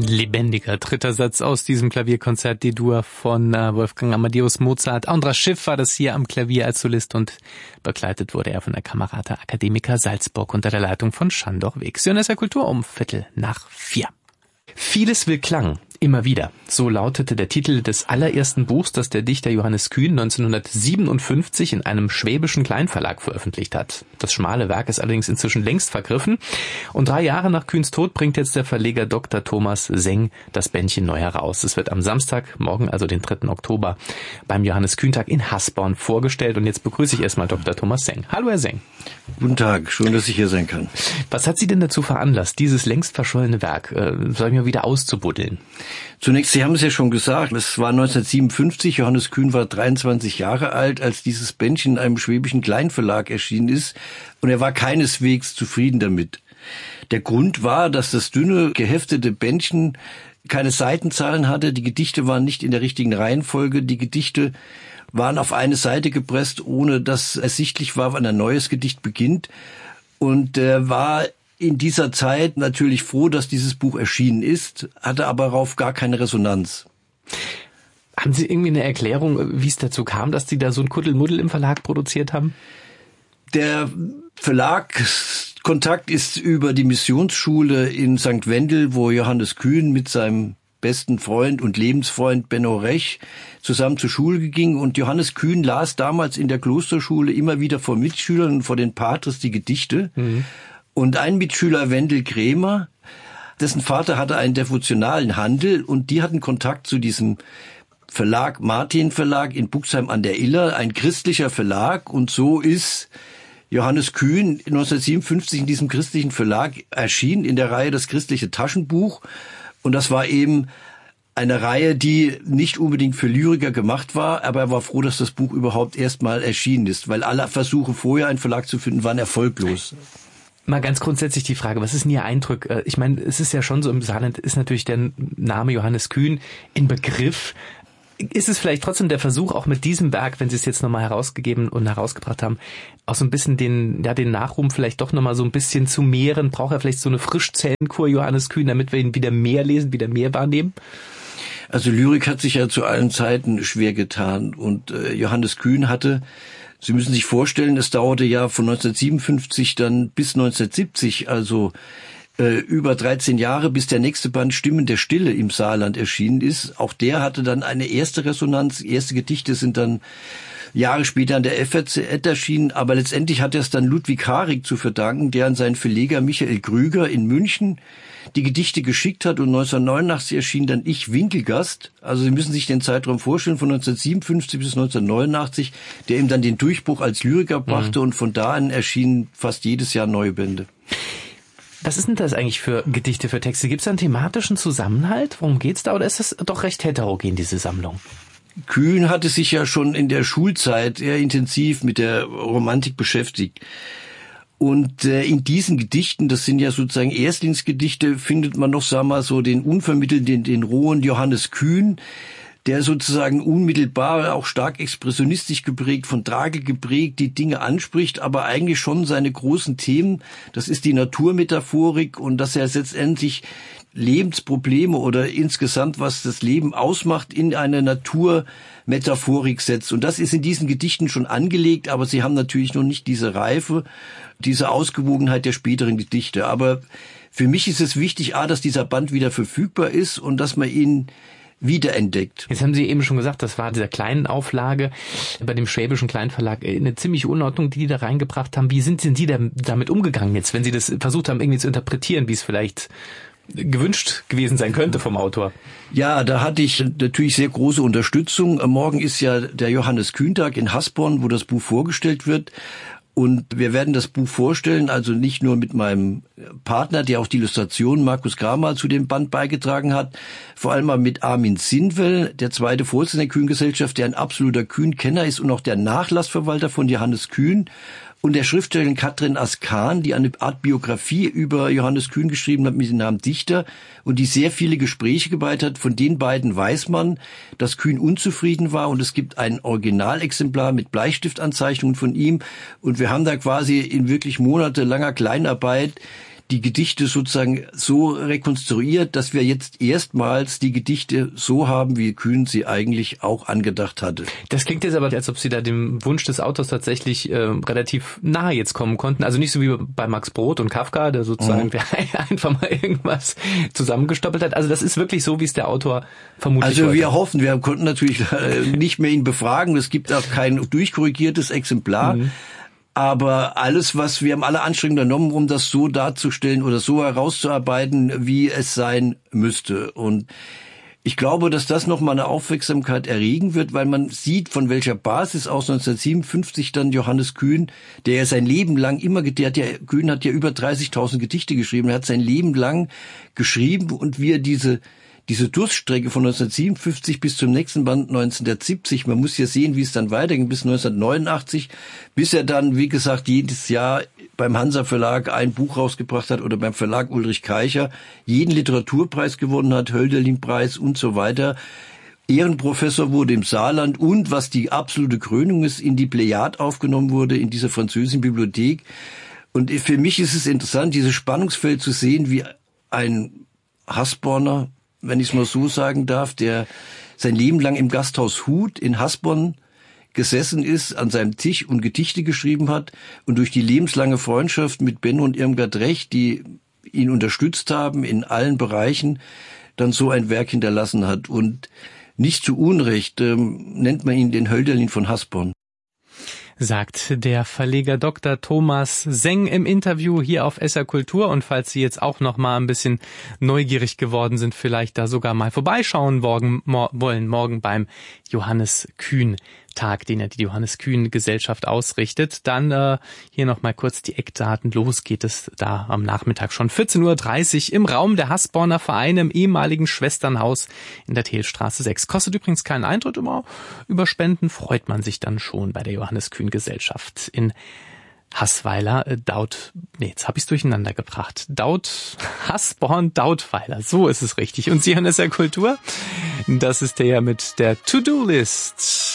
Lebendiger dritter Satz aus diesem Klavierkonzert D-Dur von Wolfgang Amadeus Mozart. Andras Schiff war das hier am Klavier als Solist und begleitet wurde er von der Camerata Academica Salzburg unter der Leitung von Sándor Vég. Sionessa Kultur um 3:45. Vieles will Klang, immer wieder. So lautete der Titel des allerersten Buchs, das der Dichter Johannes Kühn 1957 in einem schwäbischen Kleinverlag veröffentlicht hat. Das schmale Werk ist allerdings inzwischen längst vergriffen und 3 Jahre nach Kühns Tod bringt jetzt der Verleger Dr. Thomas Seng das Bändchen neu heraus. Es wird am Samstag, morgen also den 3. Oktober, beim Johannes Kühn Tag in Hasborn vorgestellt und jetzt begrüße ich erstmal Dr. Thomas Seng. Hallo Herr Seng. Guten Tag, schön, dass ich hier sein kann. Was hat Sie denn dazu veranlasst, dieses längst verschollene Werk, sag ich mal, wieder auszubuddeln? Zunächst, Sie haben es ja schon gesagt, es war 1957, Johannes Kühn war 23 Jahre alt, als dieses Bändchen in einem schwäbischen Kleinverlag erschienen ist, und er war keineswegs zufrieden damit. Der Grund war, dass das dünne, geheftete Bändchen keine Seitenzahlen hatte, die Gedichte waren nicht in der richtigen Reihenfolge, die Gedichte waren auf eine Seite gepresst, ohne dass ersichtlich war, wann ein neues Gedicht beginnt, und er war in dieser Zeit natürlich froh, dass dieses Buch erschienen ist, hatte aber darauf gar keine Resonanz. Haben Sie irgendwie eine Erklärung, wie es dazu kam, dass Sie da so ein Kuddelmuddel im Verlag produziert haben? Der Verlagskontakt ist über die Missionsschule in St. Wendel, wo Johannes Kühn mit seinem besten Freund und Lebensfreund Benno Rech zusammen zur Schule ging, und Johannes Kühn las damals in der Klosterschule immer wieder vor Mitschülern und vor den Patres die Gedichte. Und ein Mitschüler, Wendel Krämer, dessen Vater hatte einen devotionalen Handel, und die hatten Kontakt zu diesem Verlag, Martin Verlag in Buxheim an der Iller, ein christlicher Verlag, und so ist Johannes Kühn 1957 in diesem christlichen Verlag erschienen, in der Reihe Das christliche Taschenbuch, und das war eben eine Reihe, die nicht unbedingt für Lyriker gemacht war, aber er war froh, dass das Buch überhaupt erstmal erschienen ist, weil alle Versuche vorher einen Verlag zu finden waren erfolglos. Mal ganz grundsätzlich die Frage, was ist denn Ihr Eindruck? Ich meine, es ist ja schon so, im Saarland ist natürlich der Name Johannes Kühn in Begriff. Ist es vielleicht trotzdem der Versuch, auch mit diesem Werk, wenn Sie es jetzt nochmal herausgegeben und herausgebracht haben, auch so ein bisschen den Nachruhm vielleicht doch nochmal so ein bisschen zu mehren? Braucht er vielleicht so eine Frischzellenkur Johannes Kühn, damit wir ihn wieder mehr lesen, wieder mehr wahrnehmen? Also Lyrik hat sich ja zu allen Zeiten schwer getan, und Johannes Kühn hatte, Sie müssen sich vorstellen, es dauerte ja von 1957 dann bis 1970, also über 13 Jahre, bis der nächste Band Stimmen der Stille im Saarland erschienen ist. Auch der hatte dann eine erste Resonanz. Erste Gedichte sind dann Jahre später an der FAZ erschienen, aber letztendlich hat er es dann Ludwig Harig zu verdanken, der an seinen Verleger Michael Krüger in München die Gedichte geschickt hat, und 1989 erschien dann Ich Winkelgast. Also Sie müssen sich den Zeitraum vorstellen, von 1957 bis 1989, der ihm dann den Durchbruch als Lyriker brachte, und von da an erschienen fast jedes Jahr neue Bände. Was ist denn das eigentlich für Gedichte, für Texte? Gibt es da einen thematischen Zusammenhalt? Worum geht's da? Oder ist das doch recht heterogen, diese Sammlung? Kühn hatte sich ja schon in der Schulzeit sehr intensiv mit der Romantik beschäftigt. Und in diesen Gedichten, das sind ja sozusagen Erstlingsgedichte, findet man noch, sagen wir mal, so den unvermittelten, den rohen Johannes Kühn, der sozusagen unmittelbar, auch stark expressionistisch geprägt, von Tragik geprägt, die Dinge anspricht, aber eigentlich schon seine großen Themen, das ist die Naturmetaphorik, und dass er letztendlich Lebensprobleme oder insgesamt, was das Leben ausmacht, in eine Naturmetaphorik setzt. Und das ist in diesen Gedichten schon angelegt, aber sie haben natürlich noch nicht diese Reife, diese Ausgewogenheit der späteren Gedichte. Aber für mich ist es wichtig, dass dieser Band wieder verfügbar ist und dass man ihn wiederentdeckt. Jetzt haben Sie eben schon gesagt, das war dieser kleinen Auflage bei dem schwäbischen Kleinverlag eine ziemliche Unordnung, die da reingebracht haben. Wie sind denn Sie damit umgegangen jetzt, wenn Sie das versucht haben, irgendwie zu interpretieren, wie es vielleicht gewünscht gewesen sein könnte vom Autor? Ja, da hatte ich natürlich sehr große Unterstützung. Morgen ist ja der Johannes Kühn Tag in Hasborn, wo das Buch vorgestellt wird. Und wir werden das Buch vorstellen, also nicht nur mit meinem Partner, der auch die Illustration Markus Kramer zu dem Band beigetragen hat, vor allem mal mit Armin Sindwell, der zweite Vorsitzende der Kühn-Gesellschaft, der ein absoluter Kühn-Kenner ist und auch der Nachlassverwalter von Johannes Kühn, und der Schriftstellerin Katrin Askan, die eine Art Biografie über Johannes Kühn geschrieben hat mit dem Namen Dichter und die sehr viele Gespräche geleitet hat. Von den beiden weiß man, dass Kühn unzufrieden war, und es gibt ein Originalexemplar mit Bleistiftanzeichnungen von ihm, und wir haben da quasi in wirklich monatelanger Kleinarbeit die Gedichte sozusagen so rekonstruiert, dass wir jetzt erstmals die Gedichte so haben, wie Kühn sie eigentlich auch angedacht hatte. Das klingt jetzt aber, als ob Sie da dem Wunsch des Autors tatsächlich relativ nahe jetzt kommen konnten. Also nicht so wie bei Max Brod und Kafka, der sozusagen einfach mal irgendwas zusammengestoppelt hat. Also das ist wirklich so, wie es der Autor vermutlich Also wir hoffen, wir konnten natürlich nicht mehr ihn befragen. Es gibt auch kein durchkorrigiertes Exemplar. Aber alles, wir haben alle Anstrengungen unternommen, um das so darzustellen oder so herauszuarbeiten, wie es sein müsste. Und ich glaube, dass das nochmal eine Aufmerksamkeit erregen wird, weil man sieht, von welcher Basis aus 1957 dann Johannes Kühn, der ja sein Leben lang Kühn hat ja über 30.000 Gedichte geschrieben, er hat sein Leben lang geschrieben und wie er diese Durststrecke von 1957 bis zum nächsten Band 1970, man muss ja sehen, wie es dann weiterging, bis 1989, bis er dann, wie gesagt, jedes Jahr beim Hansa Verlag ein Buch rausgebracht hat oder beim Verlag Ulrich Keicher, jeden Literaturpreis gewonnen hat, Hölderlin-Preis und so weiter, Ehrenprofessor wurde im Saarland und, was die absolute Krönung ist, in die Plejade aufgenommen wurde, in dieser französischen Bibliothek. Und für mich ist es interessant, dieses Spannungsfeld zu sehen, wie ein Hasborner, wenn ich es mal so sagen darf, der sein Leben lang im Gasthaus Huth in Hasborn gesessen ist, an seinem Tisch und Gedichte geschrieben hat und durch die lebenslange Freundschaft mit Benno und Irmgard Recht, die ihn unterstützt haben in allen Bereichen, dann so ein Werk hinterlassen hat. Und nicht zu Unrecht nennt man ihn den Hölderlin von Hasborn. Sagt der Verleger Dr. Thomas Seng im Interview hier auf SR Kultur. Und falls Sie jetzt auch noch mal ein bisschen neugierig geworden sind, vielleicht da sogar mal vorbeischauen wollen, morgen beim Johannes Kühn Tag, den ja die Johannes Kühn Gesellschaft ausrichtet. Dann hier noch mal kurz die Eckdaten. Los geht es da am Nachmittag schon 14.30 Uhr im Raum der Hasborner Vereine im ehemaligen Schwesternhaus in der Tehlstraße 6. Kostet übrigens keinen Eintritt, immer über Spenden freut man sich dann schon bei der Johannes Kühn Gesellschaft in Haßweiler, jetzt habe ich es durcheinander gebracht. Hasborn, Dautweiler, so ist es richtig. Und Sie hören SR Kultur? Das ist der mit der To-Do-List.